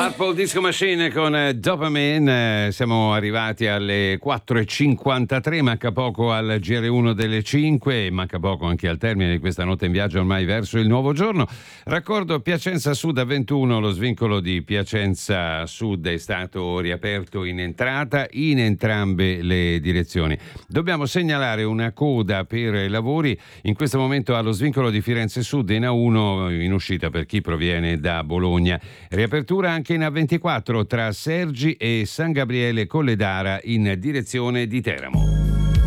Purple Disco Machine con Dopamine. Siamo arrivati alle 4.53, manca poco al GR1 delle 5 e manca poco anche al termine di questa notte in viaggio ormai verso il nuovo giorno. Raccordo Piacenza Sud a 21, lo svincolo di Piacenza Sud è stato riaperto in entrata in entrambe le direzioni. Dobbiamo segnalare una coda per lavori in questo momento allo svincolo di Firenze Sud in A1 in uscita per chi proviene da Bologna. Riapertura anche in A24 tra Sergi e San Gabriele Colledara in direzione di Teramo.